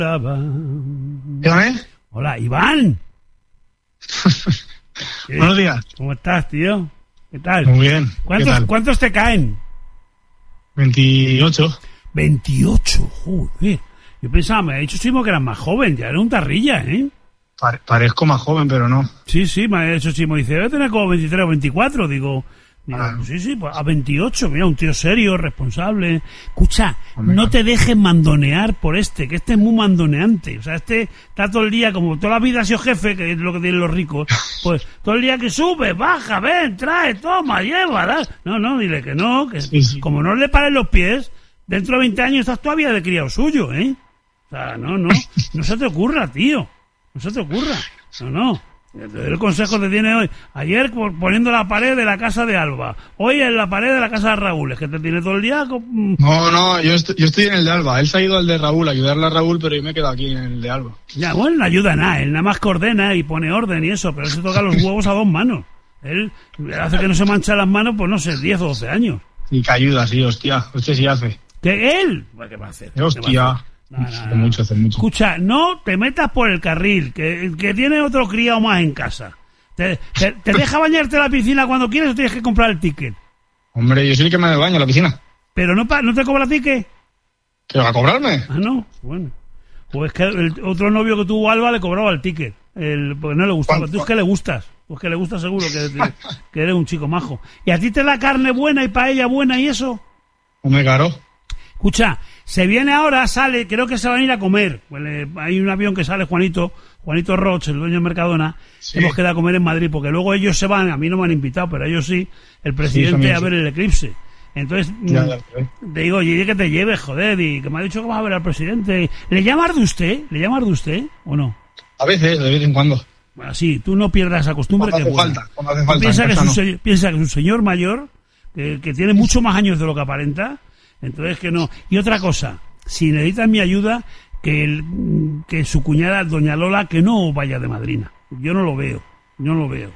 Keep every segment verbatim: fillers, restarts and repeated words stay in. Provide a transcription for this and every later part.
Dígame. Hola, Iván. Buenos días. ¿Cómo estás, tío? ¿Qué tal? Muy bien. ¿Cuántos, ¿Qué tal? ¿Cuántos te caen? veintiocho. veintiocho, joder. Yo pensaba, me ha dicho Chimo que eras más joven, ya era un tarrilla, ¿eh? Pare- parezco más joven, pero no. Sí, sí, me ha dicho Chimo, dice, debe tener como veintitrés o veinticuatro, digo... Digo, Ah. sí, sí, pues a veintiocho, mira, un tío serio, responsable. Escucha, Hombre, no claro. te dejes mandonear por este, que este es muy mandoneante. O sea, este está todo el día, como toda la vida ha sido jefe, que es lo que tienen los ricos, pues todo el día que sube, baja, ven, trae, toma, lleva, da. No, no, dile que no, que Sí, sí. como no le paren los pies, dentro de veinte años estás todavía de criado suyo, ¿eh? O sea, no, no, no se te ocurra, tío. No se te ocurra. No, no. Te doy el consejo que tiene hoy. Ayer por- poniendo la pared de la casa de Alba. Hoy en la pared de la casa de Raúl. Es que te tiene todo el día... con- No, no, yo estoy, yo estoy en el de Alba. Él se ha ido al de Raúl, a ayudarle a Raúl, pero yo me he quedado aquí en el de Alba. Ya, bueno, no ayuda a nada. Él nada más que ordena y pone orden y eso. Pero él se toca los huevos a dos manos. Él hace que no se mancha las manos, pues no sé, diez o doce años. Y que ayuda, sí, hostia. Usted sí hace. ¿Que él? Pues, ¿qué va a hacer? ¿Qué va a Hostia. hacer? No, no, Hace no. mucho, hace mucho. Escucha, no te metas por el carril, que, que tiene otro criado más en casa. ¿Te, te, te deja bañarte en la piscina cuando quieres o tienes que comprar el ticket? Hombre, yo soy el que me da el baño a la piscina. Pero no, pa- no te cobra ticket. ¿Qué va a cobrarme? Ah, no, bueno. Pues que el otro novio que tuvo Alba le cobraba el ticket. El, porque no le gustaba. ¿Cuánto? Tú es que le gustas. Pues que le gusta seguro, que, que eres un chico majo. ¿Y a ti te da carne buena y paella buena y eso? Hombre, claro. Escucha, se viene ahora, sale, creo que se van a ir a comer. Pues le- hay un avión que sale, Juanito, Juanito Roch, el dueño de Mercadona. Sí. Hemos quedado a comer en Madrid, porque luego ellos se van, a mí no me han invitado, pero ellos sí, el presidente también a sí. ver el eclipse. Entonces, Ya, mm, ya, ya. te digo, oye, que te lleves, joder, y que me ha dicho que vas a ver al presidente. ¿Le llamas de usted? ¿Le llamas de usted o no? A veces, de vez en cuando. Bueno, sí, tú no pierdas esa costumbre Cuando que hace es buena. falta, cuando hace Tú falta, Piensa en que, es casa un no. señor, piensa que es un señor mayor, que, que tiene mucho más años de lo que aparenta, entonces que no. Y otra cosa, si necesitan mi ayuda, que, el, que su cuñada, doña Lola, que no vaya de madrina. Yo no lo veo, yo no lo veo.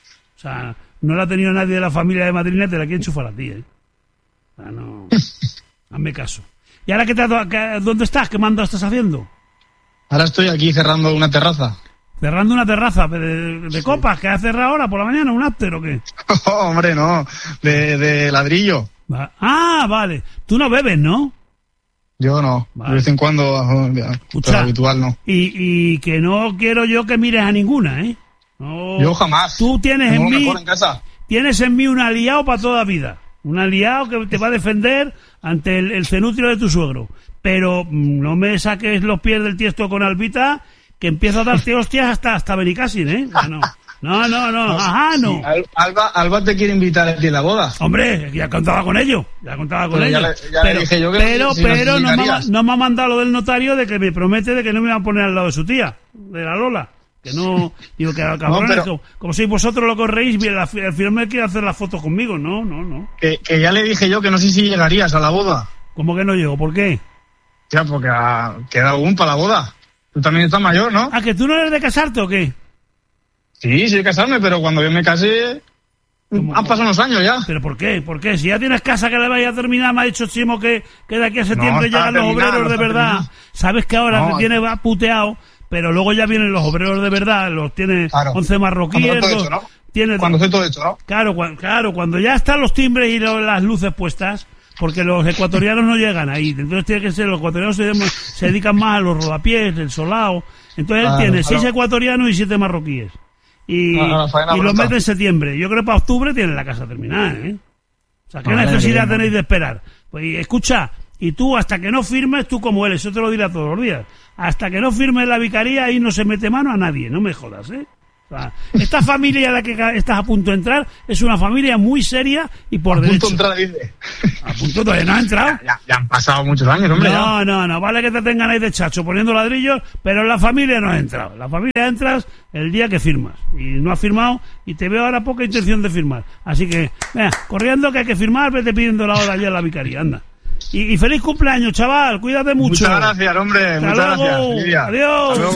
O sea, no la ha tenido nadie de la familia de madrina, te la quiere enchufar a ti, ¿eh? O sea, no. Hazme caso. ¿Y ahora qué te, ha- qué- dónde estás? ¿Qué mando estás haciendo? Ahora estoy aquí cerrando una terraza. Cerrando una terraza de, de copas, que has cerrado ahora por la mañana, un after o qué. Hombre, no. De, de ladrillo. Va- Ah, vale. Tú no bebes, ¿no? Yo no. Vale. De vez en cuando, oh, ya, pero Escucha. habitual no. Y, y que no quiero yo que mires a ninguna, ¿eh? No. Yo jamás. Tú tienes Tengo en lo mí, mejor en casa. tienes en mí un aliado para toda vida. Un aliado que te va a defender ante el, el cenutrio de tu suegro. Pero mm, no me saques los pies del tiesto con Albita, que empiezo a darte hostias hasta, hasta Benicassin, ¿eh? Ah, no. No, no, no. Ajá, no. Al- Alba, Alba te quiere invitar a ti a la boda. Hombre, ya contaba con ello, ya contaba con Pero ya ello. le- ya le pero dije yo que pero, si no pero no, me, ha- llegarías. no me ha mandado lo del notario de que me promete de que no me va a poner al lado de su tía, de la Lola. Que no, digo que cabrones, pero- como, como sois vosotros los que os reís, bien, al fi- al final me quiere hacer las fotos conmigo. No, no, no. Que, que ya le dije yo que no sé si llegarías a la boda. ¿Cómo que no llego? ¿Por qué? Ya, porque ah, queda aún para la boda. Tú también estás mayor, ¿no? ¿Ah, que tú no eres de casarte o qué? Sí, sí de casarme, pero cuando yo me casé... ¿Cómo? Han pasado unos años ya. ¿Pero por qué? ¿Por qué? Si ya tienes casa que le vaya a terminar, me ha dicho Chimo que, que de aquí a septiembre está llegan los terminada, obreros no de está verdad. terminada. Sabes que ahora No. te tiene va puteado, pero luego ya vienen los obreros de verdad, los tiene Claro. once marroquíes. Cuando está todo los- hecho, ¿no? tiene- Cuando esté todo hecho, ¿no? Claro, cua- claro, cuando ya están los timbres y lo- las luces puestas, porque los ecuatorianos no llegan ahí. Entonces tiene que ser, los ecuatorianos se, dem- se dedican más a los rodapiés, el solao. Entonces él Claro, tiene claro. seis ecuatorianos y siete marroquíes. Y, Ah, la faena y los bruta. mete en septiembre. Yo creo que para octubre tienen la casa terminada, ¿eh? O sea, ¿qué Ah, necesidad bien, bien. tenéis de esperar? Pues y escucha, y tú hasta que no firmes, tú como él, eso te lo dirá todos los días, hasta que no firmes la vicaría, ahí no se mete mano a nadie, no me jodas, ¿eh? O sea, esta familia a la que ca- estás a punto de entrar es una familia muy seria y por A punto derecho. de entrar, dice. A punto todavía no ha entrado. Ya, ya han pasado muchos años, hombre. ya. No, no, no, vale que te tengan ahí de chacho poniendo ladrillos, pero en la familia no has entrado. La familia entras el día que firmas. Y no has firmado y te veo ahora poca intención de firmar. Así que, venga, corriendo que hay que firmar, vete pidiendo la hora allá en la vicaría, anda. Y, y feliz cumpleaños, chaval, cuídate mucho. Muchas gracias, hombre. Hasta Muchas luego. gracias. Feliz día. Adiós. Hasta luego.